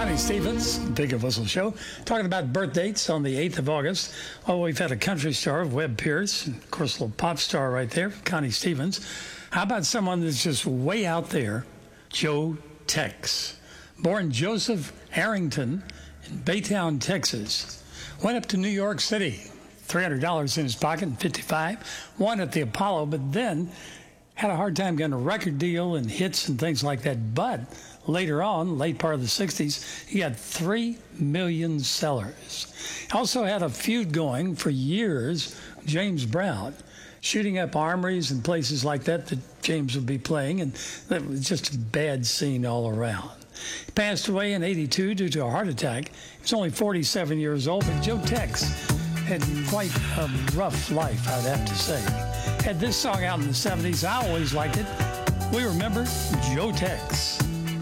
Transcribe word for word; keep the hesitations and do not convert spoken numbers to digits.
Connie Stevens, Big and Whistle Show, talking about birth dates on the eighth of August. Oh, we've had a country star, Webb Pierce, and of course, a little pop star right there, Connie Stevens. How about someone that's just way out there, Joe Tex? Born Joseph Harrington in Baytown, Texas. Went up to New York City, three hundred dollars in his pocket and fifty-five. Won at the Apollo, but then had a hard time getting a record deal and hits and things like that. But later on, late part of the sixties, he had three million sellers. Also had a feud going for years, James Brown, shooting up armories and places like that that James would be playing, and that was just a bad scene all around. He passed away in eighty-two due to a heart attack. He was only forty-seven years old, but Joe Tex had quite a rough life, I'd have to say. Had this song out in the seventies. I always liked it. We remember Joe Tex.